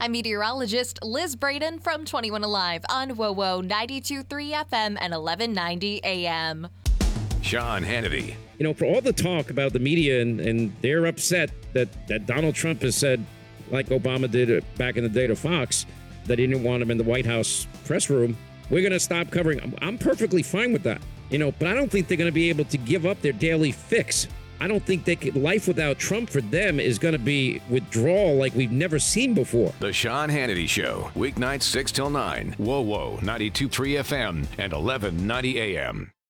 I'm meteorologist Liz Braden from 21 Alive on WOWO 92.3 FM and 1190 AM. Sean Hannity. You know, for all the talk about the media and they're upset that Donald Trump has said, like Obama did back in the day to Fox, that he didn't want him in the White House press room, we're going to stop covering. I'm perfectly fine with that, you know, but I don't think they're going to be able to give up their daily fix. I don't think life without Trump for them is going to be withdrawal like we've never seen before. The Sean Hannity Show, weeknights 6 till 9, WOWO 92.3 FM and 1190 AM.